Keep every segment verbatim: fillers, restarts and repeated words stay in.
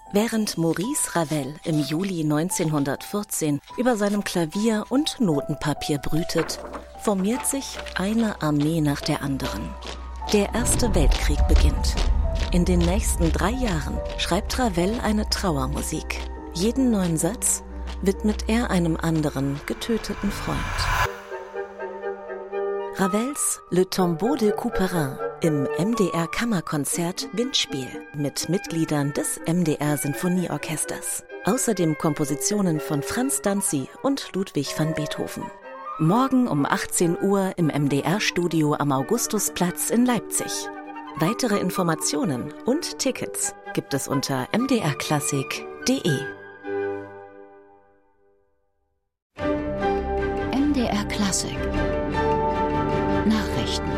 Während Maurice Ravel im Juli neunzehnhundertvierzehn über seinem Klavier und Notenpapier brütet, formiert sich eine Armee nach der anderen. Der Erste Weltkrieg beginnt. In den nächsten drei Jahren schreibt Ravel eine Trauermusik. Jeden neuen Satz widmet er einem anderen getöteten Freund. Ravels Le Tombeau de Couperin im M D R-Kammerkonzert Windspiel mit Mitgliedern des M D R-Sinfonieorchesters. Außerdem Kompositionen von Franz Danzi und Ludwig van Beethoven. Morgen um achtzehn Uhr im M D R-Studio am Augustusplatz in Leipzig. Weitere Informationen und Tickets gibt es unter m d r klassik punkt d e. M D R Klassik Nachrichten.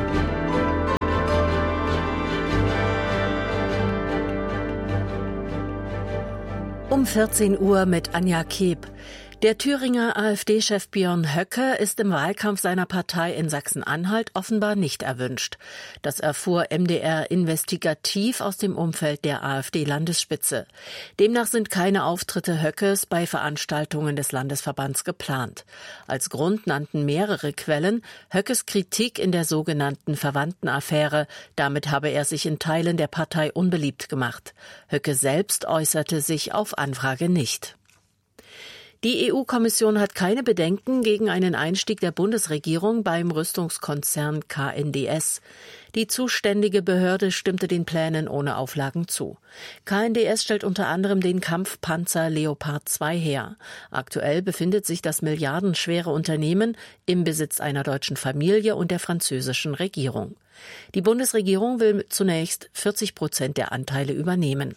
Um vierzehn Uhr mit Anja Keeb. Der Thüringer AfD-Chef Björn Höcke ist im Wahlkampf seiner Partei in Sachsen-Anhalt offenbar nicht erwünscht. Das erfuhr M D R investigativ aus dem Umfeld der AfD-Landesspitze. Demnach sind keine Auftritte Höckes bei Veranstaltungen des Landesverbands geplant. Als Grund nannten mehrere Quellen Höckes Kritik in der sogenannten Verwandtenaffäre. Damit habe er sich in Teilen der Partei unbeliebt gemacht. Höcke selbst äußerte sich auf Anfrage nicht. Die E U-Kommission hat keine Bedenken gegen einen Einstieg der Bundesregierung beim Rüstungskonzern K N D S. Die zuständige Behörde stimmte den Plänen ohne Auflagen zu. K N D S stellt unter anderem den Kampfpanzer Leopard zwei her. Aktuell befindet sich das milliardenschwere Unternehmen im Besitz einer deutschen Familie und der französischen Regierung. Die Bundesregierung will zunächst vierzig Prozent der Anteile übernehmen.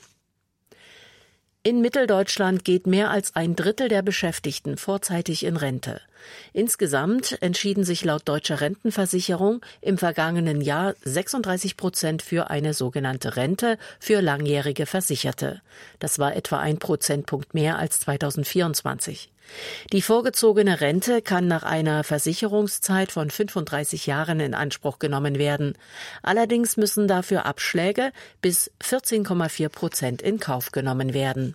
In Mitteldeutschland geht mehr als ein Drittel der Beschäftigten vorzeitig in Rente. Insgesamt entschieden sich laut Deutscher Rentenversicherung im vergangenen Jahr sechsunddreißig Prozent für eine sogenannte Rente für langjährige Versicherte. Das war etwa ein Prozentpunkt mehr als zweitausendvierundzwanzig. Die vorgezogene Rente kann nach einer Versicherungszeit von fünfunddreißig Jahren in Anspruch genommen werden. Allerdings müssen dafür Abschläge bis vierzehn Komma vier Prozent in Kauf genommen werden.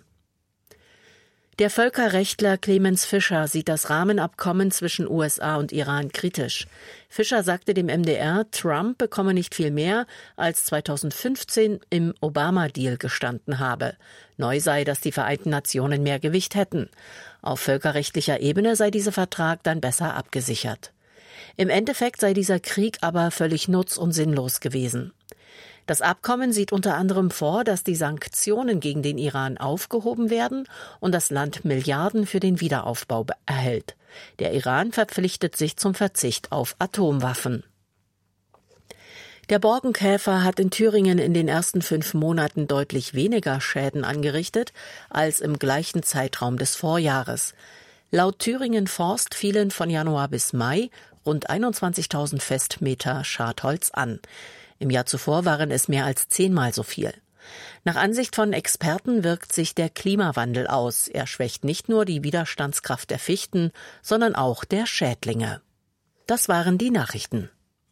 Der Völkerrechtler Clemens Fischer sieht das Rahmenabkommen zwischen U S A und Iran kritisch. Fischer sagte dem M D R, Trump bekomme nicht viel mehr, als zweitausendfünfzehn im Obama-Deal gestanden habe. Neu sei, dass die Vereinten Nationen mehr Gewicht hätten. Auf völkerrechtlicher Ebene sei dieser Vertrag dann besser abgesichert. Im Endeffekt sei dieser Krieg aber völlig nutz- und sinnlos gewesen. Das Abkommen sieht unter anderem vor, dass die Sanktionen gegen den Iran aufgehoben werden und das Land Milliarden für den Wiederaufbau erhält. Der Iran verpflichtet sich zum Verzicht auf Atomwaffen. Der Borkenkäfer hat in Thüringen in den ersten fünf Monaten deutlich weniger Schäden angerichtet als im gleichen Zeitraum des Vorjahres. Laut Thüringen Forst fielen von Januar bis Mai rund einundzwanzigtausend Festmeter Schadholz an. Im Jahr zuvor waren es mehr als zehnmal so viel. Nach Ansicht von Experten wirkt sich der Klimawandel aus. Er schwächt nicht nur die Widerstandskraft der Fichten, sondern auch der Schädlinge. Das waren die Nachrichten.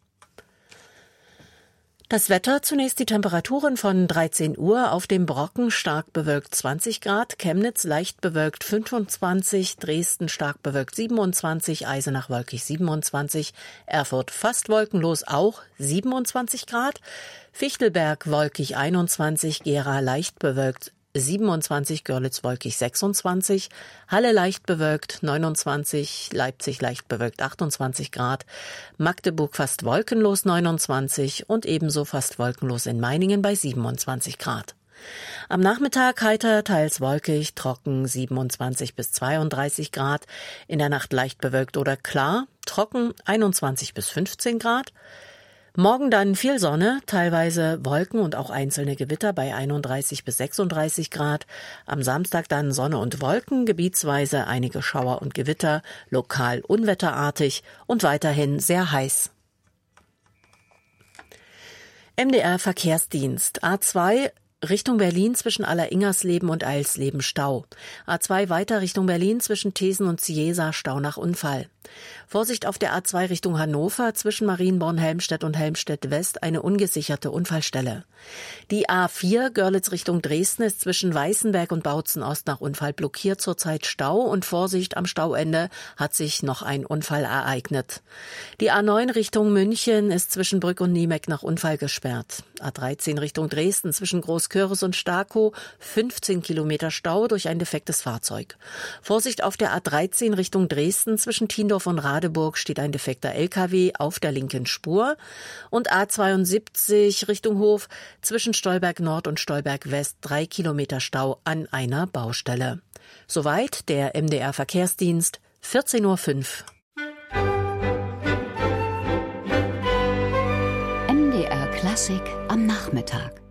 Das Wetter, zunächst die Temperaturen von dreizehn Uhr, auf dem Brocken stark bewölkt zwanzig Grad, Chemnitz leicht bewölkt fünfundzwanzig, Dresden stark bewölkt siebenundzwanzig, Eisenach wolkig siebenundzwanzig, Erfurt fast wolkenlos auch siebenundzwanzig Grad, Fichtelberg wolkig einundzwanzig, Gera leicht bewölkt siebenundzwanzig, Görlitz wolkig sechsundzwanzig, Halle leicht bewölkt neunundzwanzig, Leipzig leicht bewölkt achtundzwanzig Grad, Magdeburg fast wolkenlos neunundzwanzig und ebenso fast wolkenlos in Meiningen bei siebenundzwanzig Grad. Am Nachmittag heiter, teils wolkig, trocken siebenundzwanzig bis zweiunddreißig Grad, in der Nacht leicht bewölkt oder klar, trocken einundzwanzig bis fünfzehn Grad. Morgen dann viel Sonne, teilweise Wolken und auch einzelne Gewitter bei einunddreißig bis sechsunddreißig Grad. Am Samstag dann Sonne und Wolken, gebietsweise einige Schauer und Gewitter, lokal unwetterartig und weiterhin sehr heiß. M D R Verkehrsdienst. A zwei Richtung Berlin zwischen Aller-Ingersleben und Eilsleben Stau. A zwei weiter Richtung Berlin zwischen Thesen und Ciesa Stau nach Unfall. Vorsicht auf der A zwei Richtung Hannover zwischen Marienborn-Helmstedt und Helmstedt-West eine ungesicherte Unfallstelle. Die A vier Görlitz Richtung Dresden ist zwischen Weißenberg und Bautzen-Ost nach Unfall blockiert, zurzeit Stau und Vorsicht, am Stauende hat sich noch ein Unfall ereignet. Die A neun Richtung München ist zwischen Brück und Niemeck nach Unfall gesperrt. A dreizehn Richtung Dresden zwischen Großköris und Starkow fünfzehn Kilometer Stau durch ein defektes Fahrzeug. Vorsicht auf der A dreizehn Richtung Dresden zwischen Tiendorf und Radeburg steht ein defekter L K W auf der linken Spur. Und A zweiundsiebzig Richtung Hof zwischen Stolberg Nord und Stolberg West drei Kilometer Stau an einer Baustelle. Soweit der M D R Verkehrsdienst, vierzehn Uhr fünf. M D R Klassik am Nachmittag.